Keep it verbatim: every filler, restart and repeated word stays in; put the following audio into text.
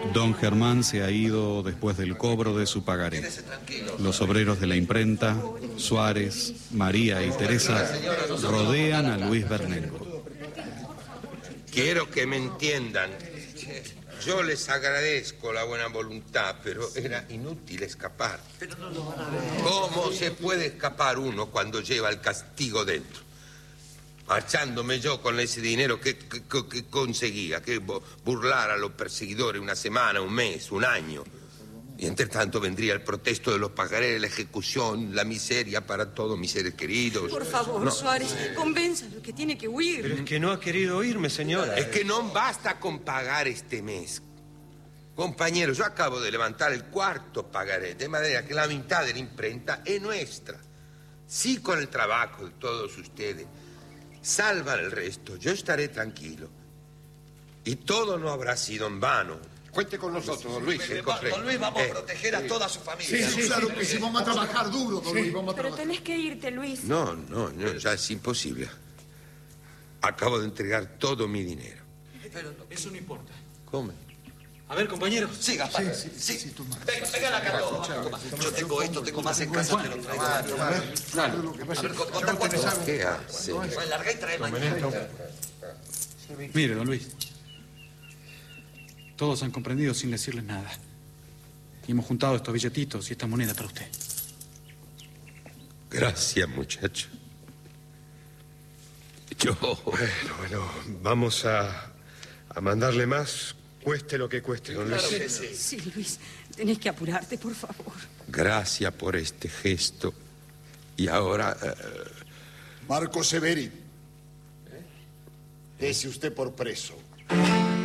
Don Germán se ha ido después del cobro de su pagaré. Los obreros de la imprenta, Suárez, María y Teresa, rodean a Luis Bernengo. Quiero que me entiendan. Yo les agradezco la buena voluntad, pero era inútil escapar. ¿Cómo se puede escapar uno cuando lleva el castigo dentro? Marchándome yo con ese dinero que, que, que conseguía, que burlar a los perseguidores una semana, un mes, un año. Y entre tanto vendría el protesto de los pagarés, la ejecución, la miseria para todos mis seres queridos. Por favor, no. Suárez, convénzalo que tiene que huir. Pero es que no ha querido oírme, señora. Es que no basta con pagar este mes. Compañeros, yo acabo de levantar el cuarto pagaré, de manera que la mitad de la imprenta es nuestra. Sí, con el trabajo de todos ustedes. Salvan el resto, yo estaré tranquilo. Y todo no habrá sido en vano. Cuente con nosotros, don Luis. Sí, don Luis, vamos eh, a proteger a toda su familia. Sí, sí, claro que sí, vamos a trabajar duro, don Luis, vamos a Pero trabajar. tenés que irte, Luis. No, no, no, ya es imposible. Acabo de entregar todo mi dinero. Pero eso no importa. ¿Cómo? A ver, compañeros. Sí, Gaspar. Sí, sí, sí, sí, toma. Venga, venga la carta. Yo tengo esto, tengo más en casa, te lo traigo. A ver, Claro. ¿Qué hace? Larga y trae mañana. Mire, don Luis. Todos han comprendido sin decirles nada. Y hemos juntado estos billetitos y esta moneda para usted. Gracias, muchacho. Yo... Bueno, bueno, vamos a, a mandarle más, cueste lo que cueste, don Luis. Claro que sí. Sí, Luis, tenés que apurarte, por favor. Gracias por este gesto. Y ahora... Uh... Marco Severi. ¿Eh? Dese usted por preso.